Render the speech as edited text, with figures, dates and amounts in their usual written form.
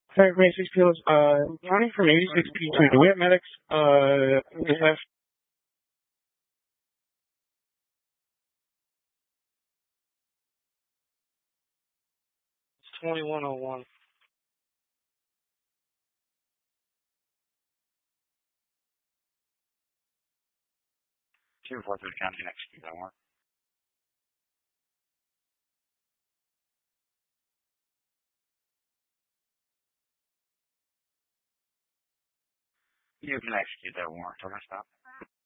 Hi, Macy's Fields. Running from 86P2. Do we have medics? We have 2101. 243 County next to that one. You can execute that warrant. Okay, stop.